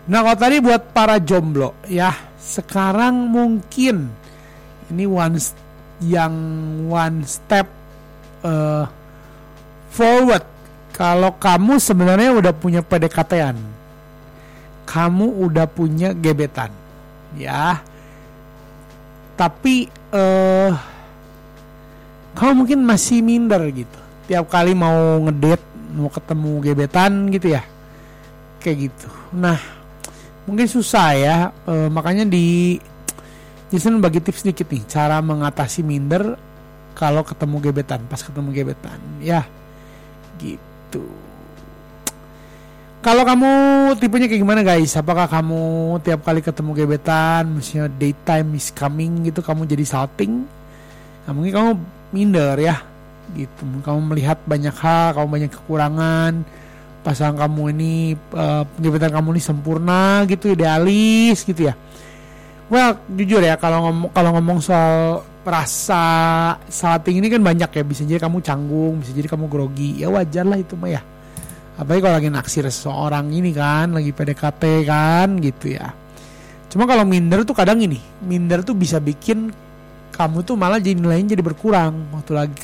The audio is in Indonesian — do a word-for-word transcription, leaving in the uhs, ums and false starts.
Nah kalau tadi buat para jomblo ya, sekarang mungkin ini one yang one step uh, forward. Kalau kamu sebenarnya udah punya P D K T-an, kamu udah punya gebetan, ya. Tapi uh, kamu mungkin masih minder gitu. Tiap kali mau ngedate, mau ketemu gebetan gitu ya, kayak gitu. Nah, mungkin susah ya. Uh, makanya di Jason bagi tips sedikit nih, cara mengatasi minder kalau ketemu gebetan, pas ketemu gebetan, ya, gitu. Kalau kamu tipenya kayak gimana guys? Apakah kamu tiap kali ketemu gebetan, misalnya daytime is coming gitu, kamu jadi salting? Nah, mungkin kamu minder ya, gitu. Kamu melihat banyak hal, kamu banyak kekurangan. Pasangan kamu ini, uh, gebetan kamu ini sempurna gitu, idealis gitu ya. Well, jujur ya, kalau ngomong kalau ngomong soal rasa salting ini kan banyak ya. Bisa jadi kamu canggung, bisa jadi kamu grogi. Ya wajar lah itu mah ya. Apalagi kalau lagi naksir seseorang ini kan, lagi P D K T kan gitu ya. Cuma kalau minder tuh kadang ini, minder tuh bisa bikin kamu tuh malah jadi nilainya jadi berkurang waktu lagi